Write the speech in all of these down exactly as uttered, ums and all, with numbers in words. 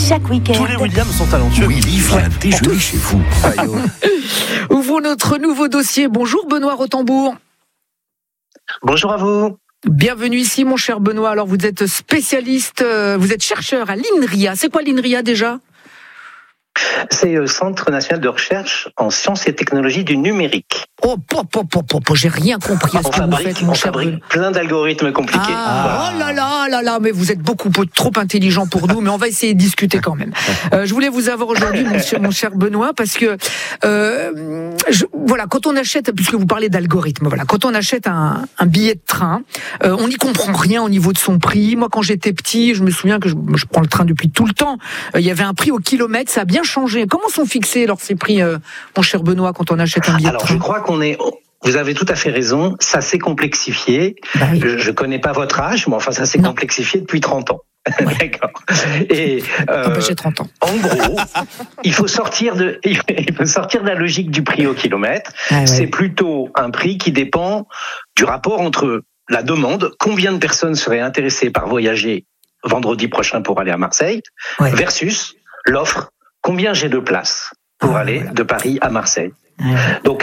chaque week-end. Tous les Williams sont talentueux. Willy vient déjeuner chez vous. Ouvrons notre nouveau dossier. Bonjour Benoît Rotembourg. Bonjour à vous. Bienvenue ici mon cher Benoît. Alors vous êtes spécialiste, vous êtes chercheur à l'INRIA. C'est quoi l'INRIA déjà ? C'est le Centre national de recherche en sciences et technologies du numérique. Oh, po, po, po, po, po, j'ai rien compris à ce on que fabrique, vous faites, mon on cher fabrique Benoît. plein d'algorithmes compliqués. Ah, voilà. Oh là là là là, mais vous êtes beaucoup trop intelligent pour nous, mais on va essayer de discuter quand même. Euh, je voulais vous avoir aujourd'hui, mon cher, mon cher Benoît, parce que euh, je, voilà, quand on achète, puisque vous parlez d'algorithme, voilà, quand on achète un, un billet de train, euh, on n'y comprend rien au niveau de son prix. Moi, quand j'étais petit, je me souviens que je, je prends le train depuis tout le temps. Euh, il y avait un prix au kilomètre, ça a bien changé. Comment sont fixés alors ces prix, euh, mon cher Benoît, quand on achète un billet alors, de train ? Je crois qu'on est. Vous avez tout à fait raison, ça s'est complexifié. Bah oui. Je ne connais pas votre âge, mais enfin ça s'est Non. complexifié depuis trente ans. Ouais. D'accord. Et euh, Ah bah, j'ai trente ans. en gros, il faut sortir de, il faut sortir de la logique du prix au kilomètre. Ah ouais. C'est plutôt un prix qui dépend du rapport entre la demande, combien de personnes seraient intéressées par voyager vendredi prochain pour aller à Marseille, Ouais. versus l'offre, combien j'ai de places pour Ah, aller voilà. de Paris à Marseille. Ouais. Donc,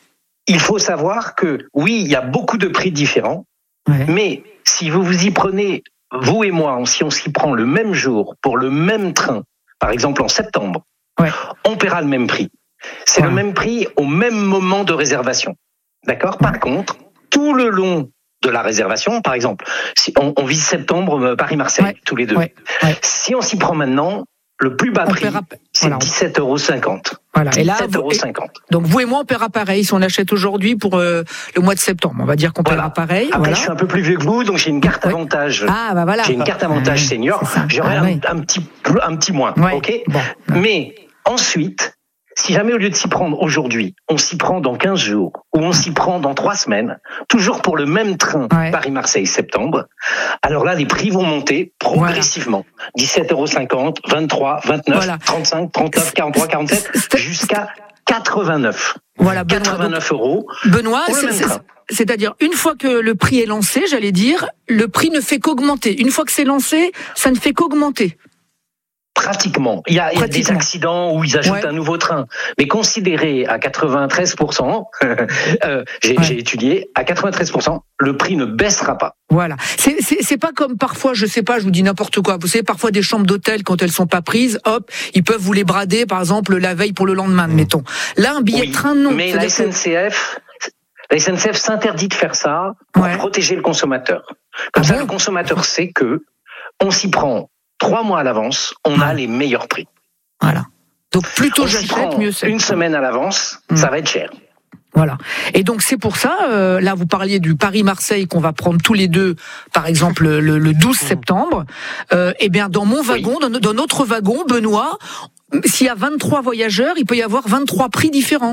il faut savoir que, oui, il y a beaucoup de prix différents, Ouais. mais si vous vous y prenez, vous et moi, si on s'y prend le même jour, pour le même train, par exemple en septembre, Ouais. on paiera le même prix. C'est Ouais. le même prix au même moment de réservation. D'accord ? Par contre, tout le long de la réservation, par exemple, si on, on vise septembre, euh, Paris-Marseille, Ouais. tous les deux. Ouais. Ouais. Si on s'y prend maintenant, le plus bas On prix, paiera- c'est voilà. dix-sept euros cinquante. Voilà. Et là, dix-sept euros vous- cinquante. donc vous et moi, on paiera pareil. Si on achète aujourd'hui pour euh, le mois de septembre, on va dire qu'on paiera Voilà. pareil. Après, Voilà. je suis un peu plus vieux que vous, donc j'ai une carte Ouais. avantage. Ah bah voilà. J'ai une carte avantage Ah, senior. c'est ça. J'aurai Ah, un, ouais. un petit, un petit moins. Ouais. Ok. Bon. Mais ensuite, si jamais au lieu de s'y prendre aujourd'hui, on s'y prend dans quinze jours ou on s'y prend dans trois semaines, toujours pour le même train Ouais. Paris-Marseille septembre, alors là, les prix vont monter progressivement. dix-sept euros cinquante, vingt-trois, vingt-neuf, Voilà. trente-cinq, trente-neuf, quarante-trois, quarante-sept, jusqu'à quatre-vingt-neuf. Voilà, Benoît. Donc, quatre-vingt-neuf euros. Benoît, Pour le c'est- même c'est- train. c'est-à-dire une fois que le prix est lancé, j'allais dire, le prix ne fait qu'augmenter. Une fois que c'est lancé, ça ne fait qu'augmenter. Pratiquement. Il y a, il y a des Pratiquement. accidents où ils ajoutent Ouais. un nouveau train. Mais considéré à quatre-vingt-treize pour cent, euh, j'ai, Ouais. j'ai étudié, à quatre-vingt-treize pour cent, le prix ne baissera pas. Voilà. C'est, c'est, c'est pas comme parfois, je sais pas, je vous dis n'importe quoi. Vous savez, parfois des chambres d'hôtel, quand elles sont pas prises, hop, ils peuvent vous les brader, par exemple, la veille pour le lendemain, admettons. Là, un billet Oui, de train, non. mais la C'est-à-dire S N C F, la S N C F s'interdit de faire ça pour Ouais. protéger le consommateur. Comme Ah ça, bon le consommateur sait que on s'y prend trois mois à l'avance, on a les meilleurs prix. Voilà. Donc, plutôt On s'y j'achète, prend mieux c'est. une semaine à l'avance, Mm. ça va être cher. Voilà. Et donc c'est pour ça, euh, là vous parliez du Paris-Marseille qu'on va prendre tous les deux, par exemple le, le douze septembre. Euh, eh bien dans mon wagon, dans, dans notre wagon, Benoît, s'il y a vingt-trois voyageurs, il peut y avoir vingt-trois prix différents.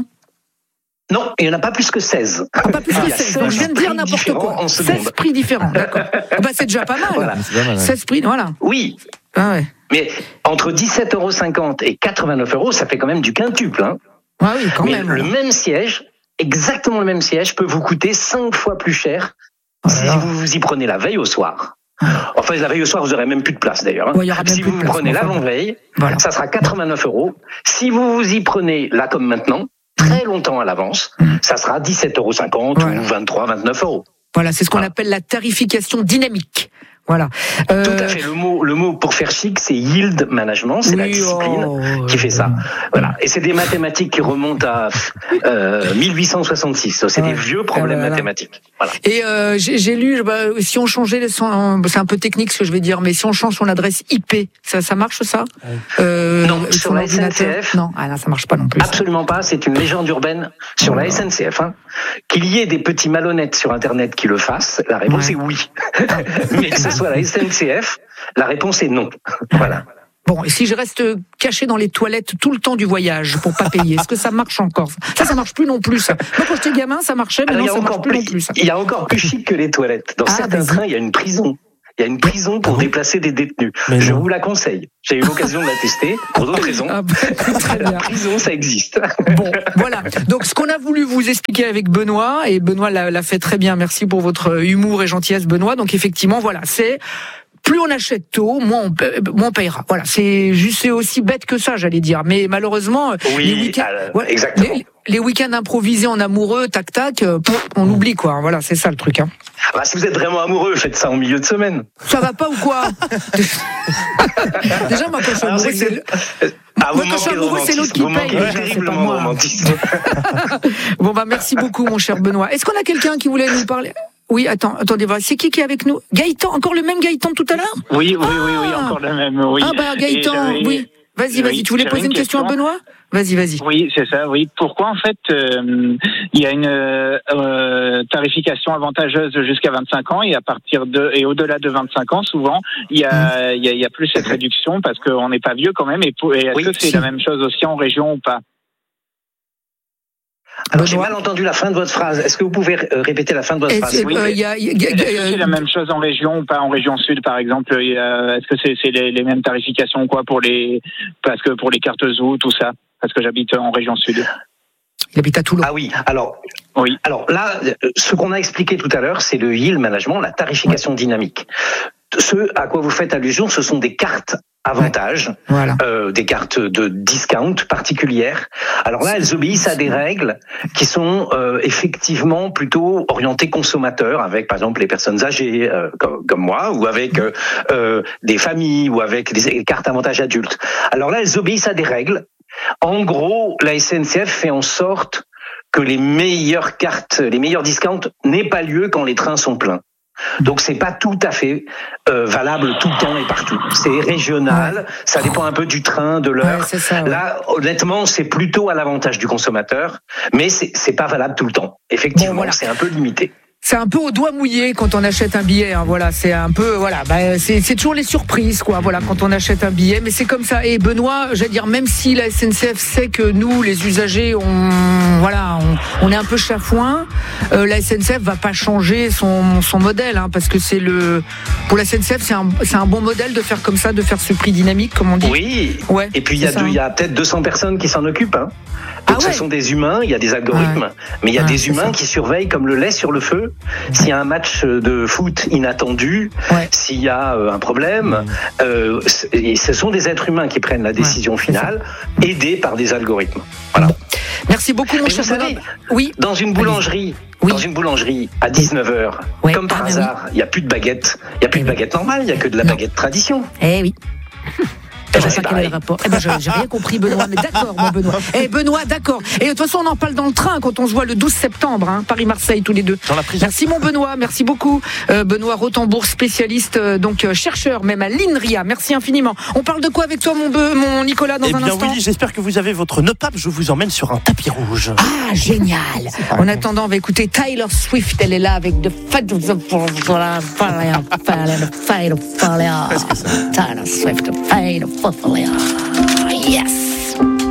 Non, il n'y en a pas plus que seize. Ah, pas plus Il que y a seize. seize Je viens de dire prix n'importe différents quoi. en seize seconde. prix différents, d'accord. Ah bah, c'est déjà pas mal. Voilà. C'est pas mal, ouais. seize prix, voilà. Oui, Ah ouais. mais entre dix-sept euros cinquante et quatre-vingt-neuf euros, ça fait quand même du quintuple. Hein. Ah oui, quand Mais même. le même siège, exactement le même siège, peut vous coûter cinq fois plus cher Oh si là là. vous vous y prenez la veille au soir. Enfin, la veille au soir, vous n'aurez même plus de place d'ailleurs. hein. Ouais, il y aura même Si plus vous de vous place, prenez mais enfin, l'avant-veille, Voilà. ça sera quatre-vingt-neuf euros. Si vous vous y prenez là comme maintenant, très longtemps à l'avance, ça sera dix-sept euros cinquante Voilà. ou vingt-trois, vingt-neuf euros. Voilà, c'est ce qu'on Voilà. appelle la tarification dynamique. Voilà. Euh, Tout à fait. Le mot, le mot pour faire chic, c'est yield management, c'est la oui, discipline oh, qui fait ça. euh, Voilà. Et c'est des mathématiques qui remontent à euh, mille huit cent soixante-six. C'est Ouais. des vieux problèmes Voilà. mathématiques. Voilà. Et euh, j'ai, j'ai lu, bah, si on changeait, les, son, c'est un peu technique ce que je vais dire, mais si on change son adresse I P, ça, ça marche ça euh, Non, son sur la ordinateur S N C F. Non, ah, là, ça marche pas non plus. ça. Absolument pas. C'est une légende urbaine sur la S N C F. Hein. Qu'il y ait des petits malhonnêtes sur Internet qui le fassent, la réponse Ouais. est oui. Mais que ce soit la S N C F, la réponse est non. Voilà. Bon, et si je reste caché dans les toilettes tout le temps du voyage pour pas payer, est-ce que ça marche encore? Ça, ça marche plus non plus. Ça. Moi, quand j'étais gamin, ça marchait, mais Alors, non, il y a ça marche encore plus plus, non plus. Ça. il y a encore plus chic que les toilettes. Dans Ah, certains vas-y. trains, il y a une prison. Il y a une prison pour Ah bon déplacer des détenus. Mais Je non. vous la conseille. J'ai eu l'occasion de la tester pour d'autres raisons. Ah, bah, très La bien. prison, ça existe. Bon, voilà. Donc, ce qu'on a voulu vous expliquer avec Benoît, et Benoît l'a, l'a fait très bien. Merci pour votre humour et gentillesse, Benoît. Donc, effectivement, voilà, c'est plus on achète tôt, moins on, paie, moins on payera. Voilà, c'est juste c'est aussi bête que ça, j'allais dire. Mais malheureusement, oui, les week-ends, euh, ouais, exactement. Les, les week-ends improvisés en amoureux, tac tac, euh, on oublie quoi. Voilà, c'est ça le truc. Hein. Bah, si vous êtes vraiment amoureux, faites ça en milieu de semaine. Ça va pas ou quoi? Déjà, moi quand je suis amoureux, c'est le... Ah, moi, quand je suis amoureux, c'est l'autre qui vous paye. manquez terriblement de romantisme. Bon bah merci beaucoup, mon cher Benoît. Est-ce qu'on a quelqu'un qui voulait nous parler? Oui, attends, attendez, voilà. C'est qui qui est avec nous? Gaëtan, encore le même Gaëtan de tout à l'heure? Oui, oui, oui, oui, encore le même, oui. Ah bah Gaëtan, oui. Vas-y, vas-y, tu voulais poser une question à Benoît? Vas-y, vas-y. Oui, c'est ça, oui. Pourquoi, en fait, euh, il y a une euh, tarification avantageuse jusqu'à vingt-cinq ans et à partir de, et au-delà de vingt-cinq ans, souvent, il y a, il y a, il y a plus cette réduction parce qu'on n'est pas vieux quand même et, pour, et est-ce oui, que c'est si. la même chose aussi en région ou pas? Alors, j'ai mal entendu la fin de votre phrase. Est-ce que vous pouvez répéter la fin de votre Est-ce phrase? que, oui, euh, y a, y a, y a, Est-ce que c'est la même chose en région ou pas en région sud, par exemple? Est-ce que c'est, c'est les, les mêmes tarifications ou quoi pour les, parce que pour les cartes Zoo, tout ça? Parce que j'habite en région sud. Il habite à Toulon. Ah oui. Alors, oui. Alors là, ce qu'on a expliqué tout à l'heure, c'est le yield management, la tarification dynamique. Ce à quoi vous faites allusion, ce sont des cartes avantages, voilà. euh, des cartes de discount particulières. Alors là, elles obéissent à des règles qui sont euh, effectivement plutôt orientées consommateurs, avec par exemple les personnes âgées euh, comme, comme moi, ou avec euh, euh, des familles, ou avec des cartes avantages adultes. Alors là, elles obéissent à des règles. En gros, la S N C F fait en sorte que les meilleures cartes, les meilleurs discounts n'aient pas lieu quand les trains sont pleins. Donc c'est pas tout à fait euh, valable tout le temps et partout. C'est régional, ouais. Ça dépend un peu du train, de l'heure. Ouais, c'est ça, ouais. Là, honnêtement, c'est plutôt à l'avantage du consommateur, mais c'est, c'est pas valable tout le temps. Effectivement, bon, voilà. C'est un peu limité. C'est un peu au doigt mouillé quand on achète un billet. Hein, voilà, c'est un peu, voilà, bah, c'est, c'est toujours les surprises, quoi. Voilà, quand on achète un billet, mais c'est comme ça. Et Benoît, j'allais dire, même si la S N C F sait que nous, les usagers, on, voilà, on, on est un peu chafouin, euh, la S N C F va pas changer son, son modèle, hein, parce que c'est le, pour la S N C F, c'est un, c'est un bon modèle de faire comme ça, de faire ce prix dynamique, comme on dit. Oui. Ouais. Et puis il y a, deux, il y a peut-être deux cents personnes qui s'en occupent. Hein. Donc ah ouais. Ce sont des humains, il y a des algorithmes, ouais. mais il y a ouais, des humains ça. Qui surveillent comme le lait sur le feu. Ouais. S'il y a un match de foot inattendu, ouais. s'il y a un problème, ouais. euh, et ce sont des êtres humains qui prennent la décision ouais, finale, aidés par des algorithmes. Voilà. Bon. Merci beaucoup, mon cher Benoît. Oui. Dans une boulangerie, oui. dans une boulangerie à dix-neuf heures, ouais. comme par ah, hasard, il oui. n'y a plus de baguette, il n'y a plus eh de baguette oui. normale, il n'y a que de la non. baguette tradition. Eh oui. Eh ben, ça, quel est le rapport? Eh ben, j'ai, j'ai rien compris, Benoît, mais d'accord, mon Benoît. Eh, Benoît, d'accord. Et de toute façon, on en parle dans le train quand on se voit le douze septembre, hein, Paris-Marseille, tous les deux. Dans la prison. Merci, mon Benoît, merci beaucoup. Euh, Benoît Rotembourg, spécialiste, euh, donc euh, chercheur, même à l'INRIA. Merci infiniment. On parle de quoi avec toi, mon, be- mon Nicolas, dans eh un bien, instant? Oui, j'espère que vous avez votre nopap. Je vous emmène sur un tapis rouge. Ah, génial. En attendant, on va écouter Taylor Swift. Elle est là avec The Fat of the Taylor Swift, The Fat of Yes.